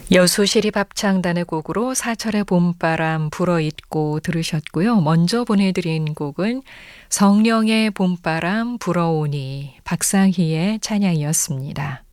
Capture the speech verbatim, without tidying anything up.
여수시립 합창단의 곡으로 사철의 봄바람 불어있고 들으셨고요. 먼저 보내드린 곡은 성령의 봄바람 불어오니 박상희의 찬양이었습니다.